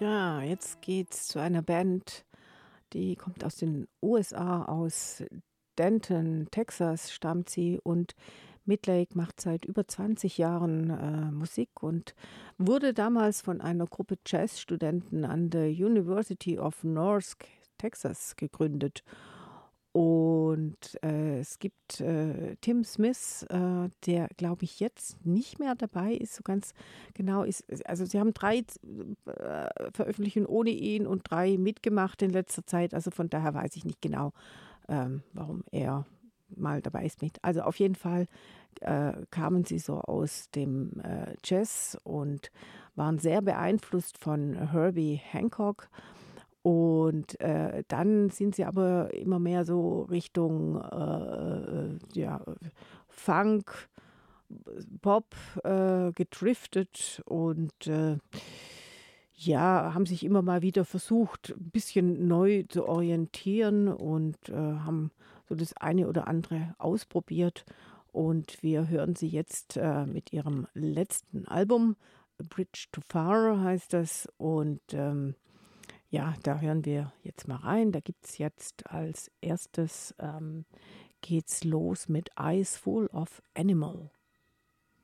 Ja, jetzt geht's zu einer Band, die kommt aus den USA, aus Denton, Texas stammt sie und Midlake macht seit über 20 Jahren, Musik und wurde damals von einer Gruppe Jazzstudenten an der University of North Texas gegründet. Und, es gibt, Tim Smith, der, glaube ich, jetzt nicht mehr dabei ist, so ganz genau also, sie haben 3 Veröffentlichungen ohne ihn und 3 mitgemacht in letzter Zeit. Also, von daher weiß ich nicht genau, warum er mal dabei ist mit. Also, auf jeden Fall, kamen sie so aus dem, Jazz und waren sehr beeinflusst von Herbie Hancock. Und, dann sind sie aber immer mehr so Richtung, ja, Funk, Pop, gedriftet und, ja, haben sich immer mal wieder versucht, 'n bisschen neu zu orientieren und, haben so das eine oder andere ausprobiert. Und wir hören sie jetzt, mit ihrem letzten Album, „A Bridge Too Far“ heißt das. Und, ja, da hören wir jetzt mal rein. Da gibt's jetzt als Erstes geht's los mit „Eyes Full of Animal“.